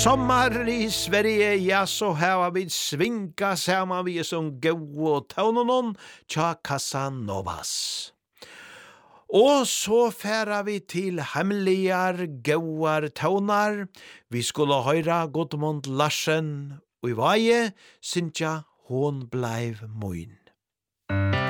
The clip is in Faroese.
sommar i Sverige, ja, så har vi svinga saman vi som gå og taunonon tja Casanovas. Og så færa vi til hemligar, gauar taunar. Vi skulle høyra Gudmund Larsen, og i vaje, syntja hon bleiv moin.